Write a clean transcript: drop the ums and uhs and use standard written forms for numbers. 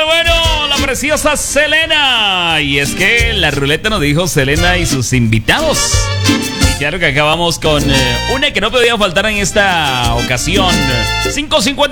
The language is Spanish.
bueno, la preciosa Selena. Y es que la ruleta nos dijo Selena y sus invitados. Y claro que acabamos con una que no podía faltar en esta ocasión. 5:50